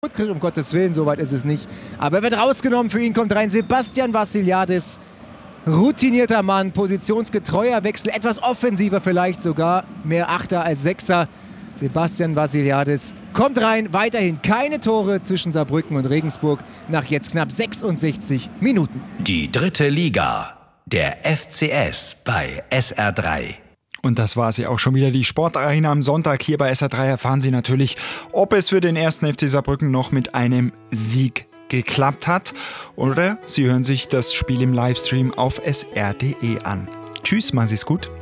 Um Gottes Willen, soweit ist es nicht. Aber er wird rausgenommen, für ihn kommt rein Sebastian Vassiliadis. Routinierter Mann, positionsgetreuer Wechsel, etwas offensiver vielleicht sogar, mehr Achter als Sechser. Sebastian Vassiliadis kommt rein, weiterhin keine Tore zwischen Saarbrücken und Regensburg nach jetzt knapp 66 Minuten. Die 3. Liga, der FCS bei SR3. Und das war sie auch schon wieder, die Sportarena am Sonntag. Hier bei SR3 erfahren Sie natürlich, ob es für den 1. FC Saarbrücken noch mit einem Sieg geklappt hat. Oder Sie hören sich das Spiel im Livestream auf sr.de an. Tschüss, machen Sie es gut.